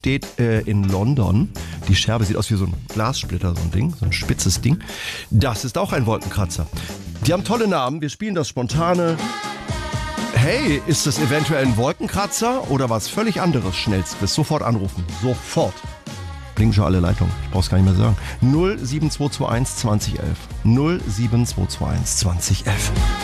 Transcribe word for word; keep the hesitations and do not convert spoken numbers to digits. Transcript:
steht äh, in London. Die Scherbe sieht aus wie so ein Glassplitter, so ein Ding, so ein spitzes Ding. Das ist auch ein Wolkenkratzer. Die haben tolle Namen. Wir spielen das spontane. Hey, ist das eventuell ein Wolkenkratzer oder was völlig anderes? Schnellstquiz. Sofort anrufen. Sofort. Blinken schon alle Leitungen. Ich brauch's gar nicht mehr sagen. null sieben zwei zwei eins zwanzig elf. null sieben zwei zwei eins zwanzig elf.